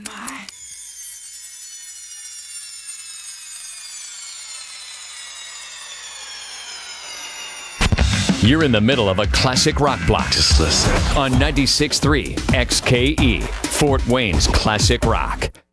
You're in the middle of a classic rock block. Just listen. On 96.3 XKE, Fort Wayne's classic rock.